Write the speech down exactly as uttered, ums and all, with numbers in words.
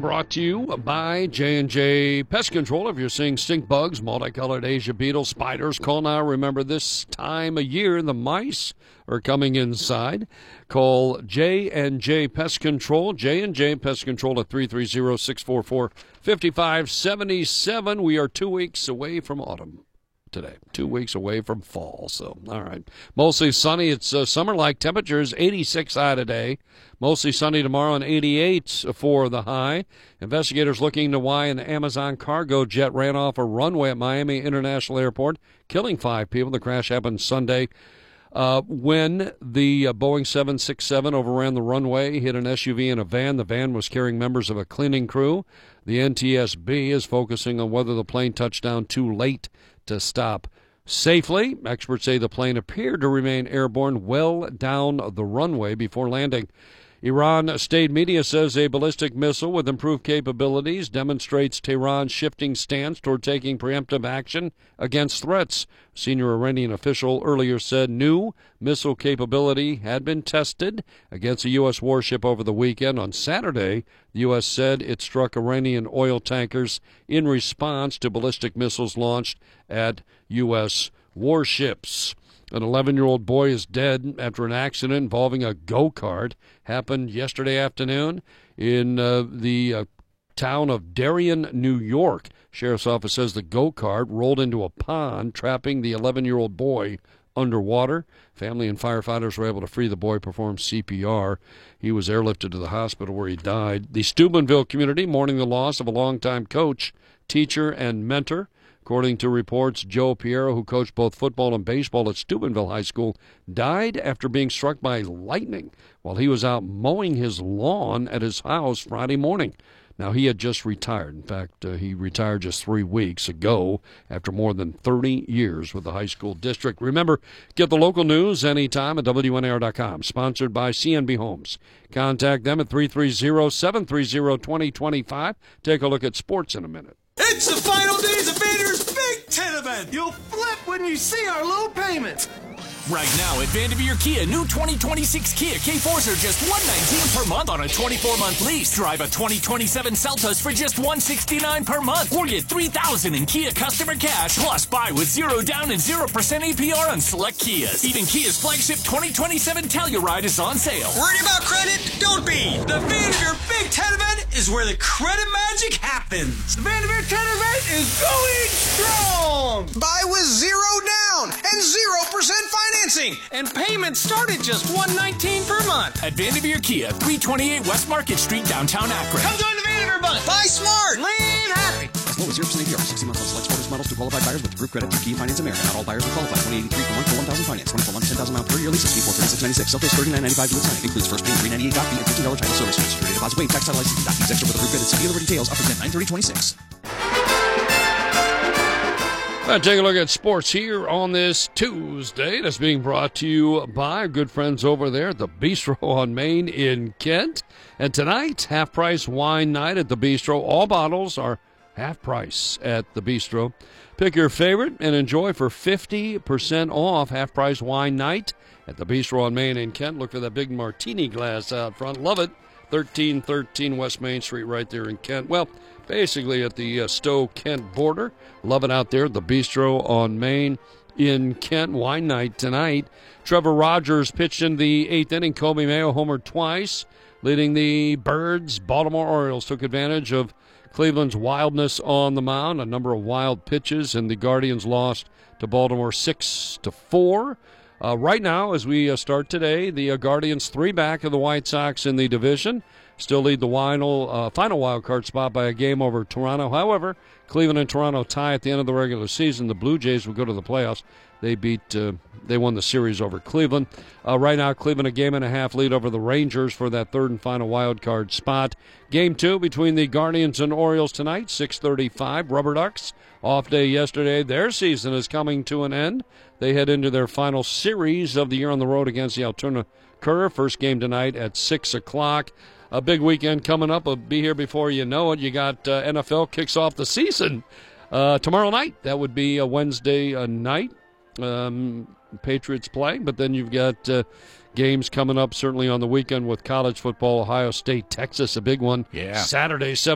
brought to you by J and J Pest Control. If you're seeing stink bugs, multicolored Asia beetles, spiders, call now. Remember, this time of year, the mice are coming inside. Call J and J Pest Control. J and J Pest Control at three three zero, six four four, five five seven seven. We are two weeks away from autumn today. Two weeks away from fall. So, all right. Mostly sunny. It's uh, summer-like temperatures. eighty-six high today. Mostly sunny tomorrow and eighty-eight for the high. Investigators looking into why an Amazon cargo jet ran off a runway at Miami International Airport, killing five people. The crash happened Sunday uh, when the uh, Boeing seven sixty-seven overran the runway, hit an S U V and a van. The van was carrying members of a cleaning crew. The N T S B is focusing on whether the plane touched down too late to stop safely. Experts say the plane appeared to remain airborne well down the runway before landing. Iran state media says a ballistic missile with improved capabilities demonstrates Tehran's shifting stance toward taking preemptive action against threats. Senior Iranian official earlier said new missile capability had been tested against a U S warship over the weekend. On Saturday, the U S said it struck Iranian oil tankers in response to ballistic missiles launched at U S warships. An eleven-year-old boy is dead after an accident involving a go-kart. Happened yesterday afternoon in uh, the uh, town of Darien, New York. Sheriff's office says the go-kart rolled into a pond, trapping the eleven-year-old boy underwater. Family and firefighters were able to free the boy, perform C P R. He was airlifted to the hospital where he died. The Steubenville community mourning the loss of a longtime coach, teacher, and mentor. According to reports, Joe Piero, who coached both football and baseball at Steubenville High School, died after being struck by lightning while he was out mowing his lawn at his house Friday morning. Now, he had just retired. In fact, uh, he retired just three weeks ago after more than thirty years with the high school district. Remember, get the local news anytime at W N A R dot com. Sponsored by C N B Homes. Contact them at three three zero, seven three zero, two zero two five. Take a look at sports in a minute. It's the final days of Vander's Big Ten event. You'll flip when you see our low payments. Right now at Vanderveer Kia, new twenty twenty-six Kia K fours are just one hundred nineteen dollars per month on a twenty-four month lease. Drive a twenty twenty-seven Seltos for just one hundred sixty-nine dollars per month. Or get three thousand dollars in Kia customer cash. Plus, buy with zero down and zero percent A P R on select Kias. Even Kia's flagship twenty twenty-seven Telluride is on sale. Worried about credit? Don't be. The Vanderveer Big Ten event is where the credit magic happens. The Vanderveer Ten event is going strong. Buy with zero down and zero percent financing. And payments start at just one hundred nineteen dollars per month. At Vanderveer Kia, three twenty-eight West Market Street, downtown Akron. Come join the Vanderveer Bunch. Buy smart. Live happy. As low as zero percent A P R, sixty months on select sports models to qualified buyers with group credit through Kia Finance America. Not all buyers will qualify. twenty eighty-three per month for one thousand finance. twenty-four months, ten thousand mile per year leases. Fee for thirty-six ninety-six. Seltos thirty-nine ninety-five due at signing. Includes first payment three ninety-eight doc fee and fifteen dollars title service fee. Security deposit waived. Tax title license doc fees extra with a group credit. See dealer details. Offers at nine thirty twenty-six. Well, take a look at sports here on this Tuesday. That's being brought to you by our good friends over there at the Bistro on Main in Kent. And tonight, half-price wine night at the Bistro. All bottles are half price at the Bistro. Pick your favorite and enjoy for fifty percent off half-price wine night at the Bistro on Main in Kent. Look for that big martini glass out front. Love it. thirteen thirteen West Main Street right there in Kent. Well, basically at the uh, Stowe-Kent border. Love it out there, the Bistro on Main in Kent. Wine night tonight. Trevor Rogers pitched in the eighth inning. Kobe Mayo homered twice, leading the Birds. Baltimore Orioles took advantage of Cleveland's wildness on the mound. A number of wild pitches, and the Guardians lost to Baltimore six to four. Uh, right now, as we uh, start today, the uh, Guardians three back of the White Sox in the division. Still lead the final, uh, final wild card spot by a game over Toronto. However, Cleveland and Toronto tie at the end of the regular season. The Blue Jays will go to the playoffs. They beat, uh, they won the series over Cleveland. Uh, right now, Cleveland a game and a half lead over the Rangers for that third and final wild card spot. Game two between the Guardians and Orioles tonight, six thirty-five. Rubber Ducks, off day yesterday. Their season is coming to an end. They head into their final series of the year on the road against the Altoona Curve. First game tonight at six o'clock. A big weekend coming up. Will be here before you know it. You got uh, N F L kicks off the season uh, tomorrow night. That would be a Wednesday uh, night. Um, Patriots play, but then you've got uh, games coming up certainly on the weekend with college football. Ohio State, Texas, a big one. Yeah. Saturday,